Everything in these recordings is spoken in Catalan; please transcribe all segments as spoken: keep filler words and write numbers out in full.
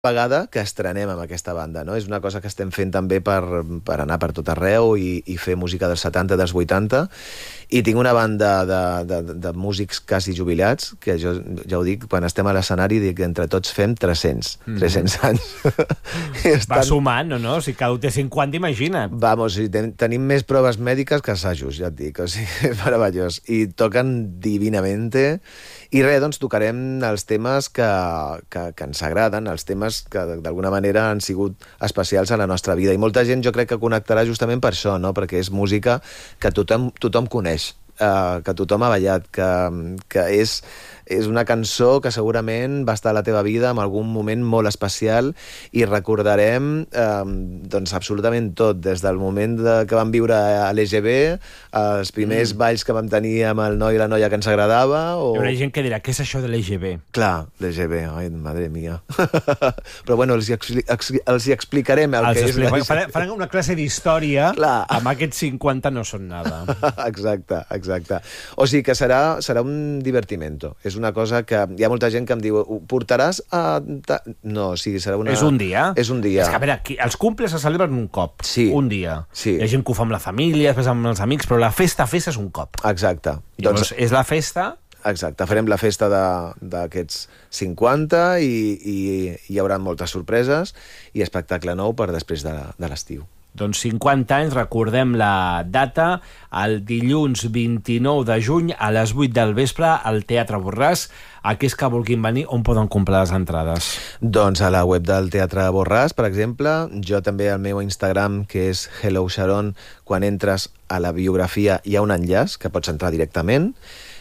vegada que estrenem amb aquesta banda, no? És una cosa que estem fent també per, per anar per tot arreu i, i fer música dels setanta, dels vuitanta, i tinc una banda de, de, de músics quasi jubilats, que jo ja ho dic, quan estem a l'escenari dic que entre tots fem tres-cents, mm. tres-cents anys. Estan... Va sumant, no? no? Si cada un té cinquanta, imagina't. Vamos, ten, tenim més proves mèdiques que assajos, ja et dic, o sigui, és meravellós. I toquen divinamente, i res, doncs tocarem els temes que, que, que ens agraden, els temes que d'alguna manera han sigut especials a la nostra vida. I molta gent jo crec que connectarà justament per això, no? Perquè és música que tothom, tothom coneix, eh, que tothom ha ballat, que, que és, és una cançó que segurament va estar a la teva vida en algun moment molt especial, i recordarem eh, doncs absolutament tot, des del moment de, que vam viure a l'E G B, els primers mm. balls que vam tenir amb el noi i la noia que ens agradava, o... Hi haurà gent que dirà, què és això de l'E G B? Clar, l'E G B, ai, madre mia. Però bueno, els hi, expli els hi explicarem el els que explica... és... Farem, farem una classe d'història, amb aquests cinquanta no són nada. Exacte, exacte. O sigui que serà, serà un divertimento. És una cosa que hi ha molta gent que em diu, ho portaràs a... No, sí, serà una... És un dia? És un dia. És que, a veure, aquí, els cumples se celebren un cop, sí. un dia. Sí. Hi ha gent que ho fa amb la família, després amb els amics, però la festa, festa és un cop. Exacte. Llavors, doncs... és la festa... Exacte, farem la festa d'aquests cinquanta i, i hi haurà moltes sorpreses i espectacle nou per després de, de l'estiu. Doncs cinquanta anys, recordem la data, el dilluns vint-i-nou de juny a les vuit del vespre al Teatre Borràs. Aquells que vulguin venir, on poden comprar les entrades? Doncs a la web del Teatre Borràs, per exemple. Jo també al meu Instagram, que és Hello Sharon, quan entres a la biografia hi ha un enllaç que pots entrar directament.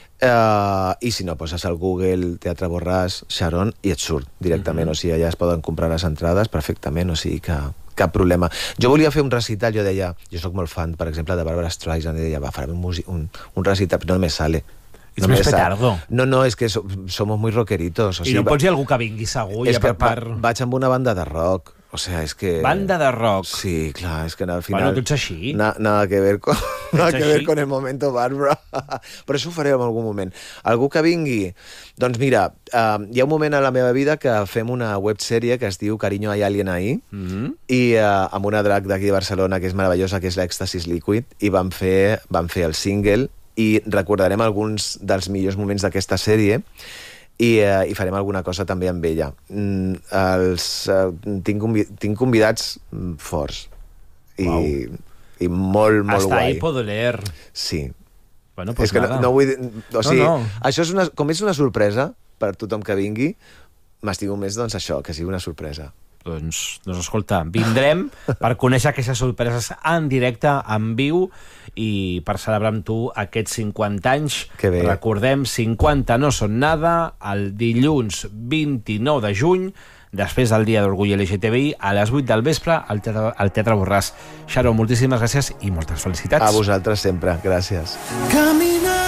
Uh, i si no, poses al Google Teatre Borràs, Sharon, i et surt directament. Mm-hmm. O sigui, allà es poden comprar les entrades perfectament, o sigui que cap problema. Jo volia fer un recital, jo deia, jo sóc molt fan, per exemple, de Barbara Streisand, i deia, va, farem un, un, un recital, però no me sale. Ets no més petardo. No, no, és que so, somos muy rockeritos. O sigui, I no pots dir algú que vingui segur? És ja que per... va, vaig amb una banda de rock. O sea, es que... Banda de rock. Sí, clar, es que al final... Bueno, tu ets així. Na, nada que ver con, nada que ver con el momento Barbara. Però això ho faré en algun moment. Algú que vingui... Doncs mira, uh, hi ha un moment a la meva vida que fem una websèrie que es diu Cariño hay alguien ahí, mm-hmm. i uh, amb una drag d'aquí de Barcelona que és meravellosa, que és l'Èxtasis Liquid, i vam fer, vam fer el single, i recordarem alguns dels millors moments d'aquesta sèrie, i, uh, i farem alguna cosa també amb ella. Mm, els, uh, tinc, convi tinc convidats forts i, i molt, molt Hasta guai. Hasta ahí puedo leer. Sí. Bueno, pues és que nada. no, no vull dir... O sigui, no, no. Això és una, com és una sorpresa per tothom que vingui, m'estimo més doncs això, que sigui una sorpresa. Doncs, doncs escolta, vindrem per conèixer aquestes sorpreses en directe, en viu, i per celebrar amb tu aquests cinquanta anys. Que bé. Recordem, cinquanta no són nada, el dilluns vint-i-nou de juny, després del Dia d'Orgull L G T B I, a les vuit del vespre, al Teatre, al Teatre Borràs. Sharon, moltíssimes gràcies i moltes felicitats. A vosaltres sempre, gràcies. Caminar,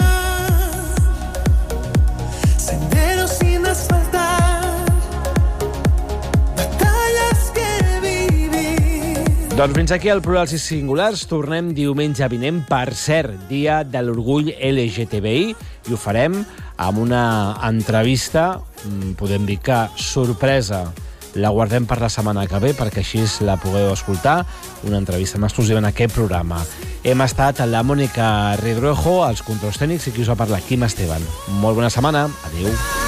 senderos sin asfaltar, batallas que vivir. Doncs fins aquí el Plurals i Singulars. Tornem diumenge vinent, per cert, Dia de l'Orgull L G T B I, i ho farem amb una entrevista, podem dir que sorpresa. La guardem per la setmana que ve perquè així la pugueu escoltar, una entrevista en exclusiva en aquest programa. Hem estat la Mònica Redrojo, als controls tècnics, i qui us va parlar, Quim Esteban. Molt bona setmana, adéu.